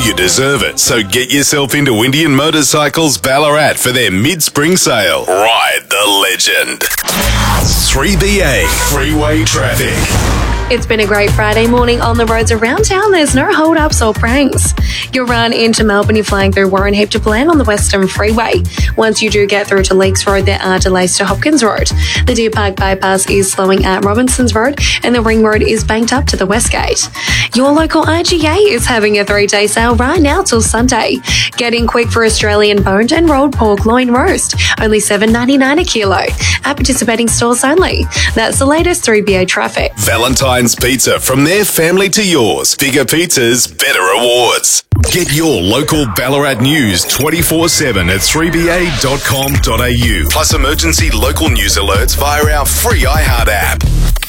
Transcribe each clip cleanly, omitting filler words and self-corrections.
You deserve it, so get yourself into Indian Motorcycles Ballarat for their mid-spring sale. Ride the legend. 3BA Freeway Traffic. It's been a great Friday morning on the roads around town. There's no hold-ups or pranks. You'll run into Melbourne, you're flying through Warren Heap to Bland on the Western Freeway. Once you do get through to Leakes Road, there are delays to Hopkins Road. The Deer Park bypass is slowing at Robinsons Road, and the Ring Road is banked up to the Westgate. Your local IGA is having a 3-day sale right now till Sunday. Get in quick for Australian boned and rolled pork loin roast, only $7.99 a kilo. At participating stores only. That's the latest 3BA traffic. Valentine's Pizza, from their family to yours. Bigger pizzas, better rewards. Get your local Ballarat news 24/7 at 3ba.com.au. Plus emergency local news alerts via our free iHeart app.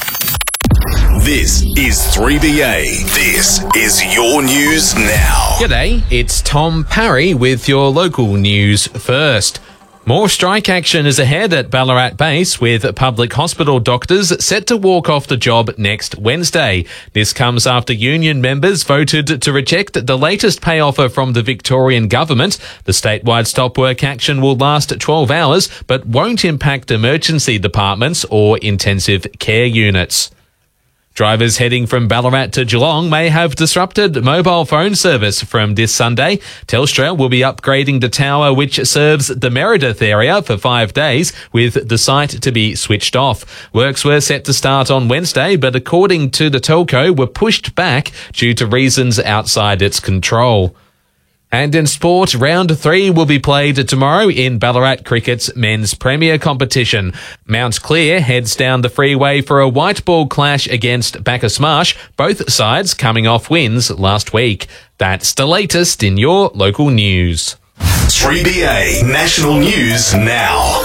This is 3BA. This is your news now. G'day, it's Tom Parry with your local news first. More strike action is ahead at Ballarat Base, with public hospital doctors set to walk off the job next Wednesday. This comes after union members voted to reject the latest pay offer from the Victorian government. The statewide stop work action will last 12 hours, but won't impact emergency departments or intensive care units. Drivers heading from Ballarat to Geelong may have disrupted mobile phone service from this Sunday. Telstra will be upgrading the tower which serves the Meredith area for 5 days, with the site to be switched off. Works were set to start on Wednesday, but according to the telco, were pushed back due to reasons outside its control. And in sport, round 3 will be played tomorrow in Ballarat Cricket's men's premier competition. Mount Clear heads down the freeway for a white ball clash against Bacchus Marsh, both sides coming off wins last week. That's the latest in your local news. 3BA National News Now.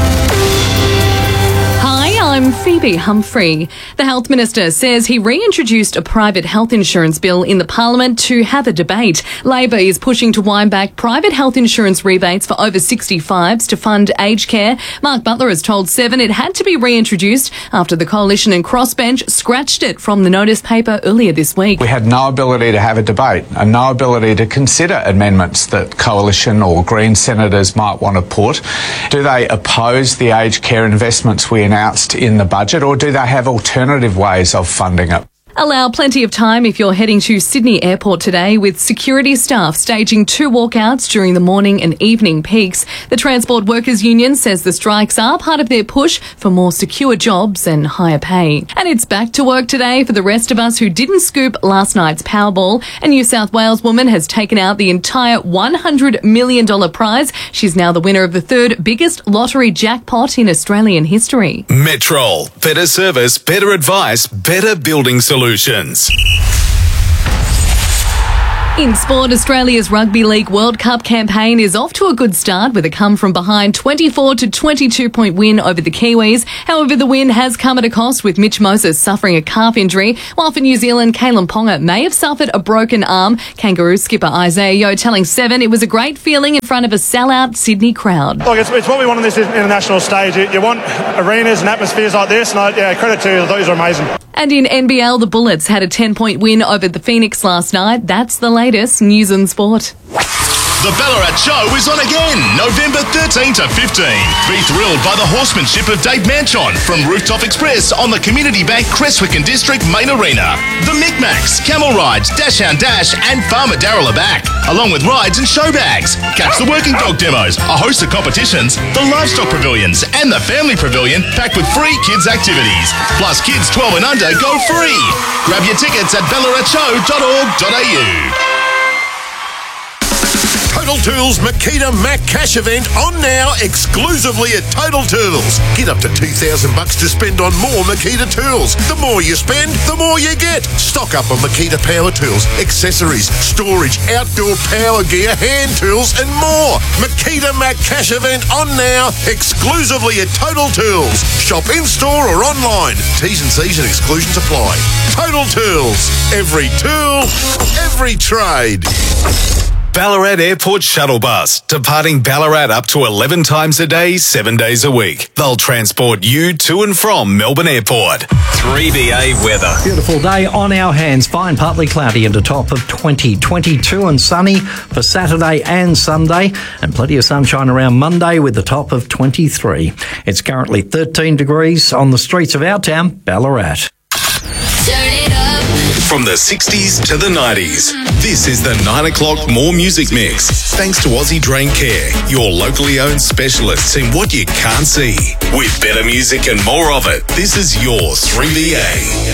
I'm Phoebe Humphrey. The Health Minister says he reintroduced a private health insurance bill in the Parliament to have a debate. Labor is pushing to wind back private health insurance rebates for over 65s to fund aged care. Mark Butler has told Seven it had to be reintroduced after the Coalition and Crossbench scratched it from the notice paper earlier this week. We had no ability to have a debate and no ability to consider amendments that Coalition or Green senators might want to put. Do they oppose the aged care investments we announced in the budget, or do they have alternative ways of funding it? Allow plenty of time if you're heading to Sydney Airport today, with security staff staging 2 walkouts during the morning and evening peaks. The Transport Workers Union says the strikes are part of their push for more secure jobs and higher pay. And it's back to work today for the rest of us who didn't scoop last night's Powerball. A New South Wales woman has taken out the entire $100 million prize. She's now the winner of the 3rd biggest lottery jackpot in Australian history. Metrol. Better service, better advice, better building solutions. In sport, Australia's Rugby League World Cup campaign is off to a good start with a come-from-behind 24-22-point win over the Kiwis. However, the win has come at a cost, with Mitch Moses suffering a calf injury, while for New Zealand, Kalen Ponga may have suffered a broken arm. Kangaroo skipper Isaiah Yeo telling Seven it was a great feeling in front of a sellout Sydney crowd. Look, it's what we want on this international stage. You want arenas and atmospheres like this, and credit to you, those are amazing. And in NBL, the Bullets had a 10-point win over the Phoenix last night. That's the latest news and sport. The Ballarat Show is on again, November 13 to 15. Be thrilled by the horsemanship of Dave Manchon from Rooftop Express on the Community Bank Creswick and District Main Arena. The Micmacs, Camel Rides, Dash Hound Dash and Farmer Darryl are back, along with rides and show bags. Catch the working dog demos, a host of competitions, the livestock pavilions and the family pavilion packed with free kids activities. Plus kids 12 and under go free. Grab your tickets at ballaratShow.org.au. Total Tools Makita Mac Cash event on now exclusively at Total Tools. Get up to $2,000 to spend on more Makita tools. The more you spend, the more you get. Stock up on Makita power tools, accessories, storage, outdoor power gear, hand tools and more. Makita Mac Cash event on now exclusively at Total Tools. Shop in-store or online. T's and C's and exclusions apply. Total Tools. Every tool, every trade. Ballarat Airport Shuttle Bus, departing Ballarat up to 11 times a day, 7 days a week. They'll transport you to and from Melbourne Airport. 3BA weather. Beautiful day on our hands. Fine, partly cloudy and a top of 20. 22 and sunny for Saturday and Sunday, and plenty of sunshine around Monday with the top of 23. It's currently 13 degrees on the streets of our town, Ballarat. From the 60s to the 90s, this is the 9 o'clock More Music Mix. Thanks to Aussie Drain Care, your locally owned specialists in what you can't see. With better music and more of it, this is your 3BA.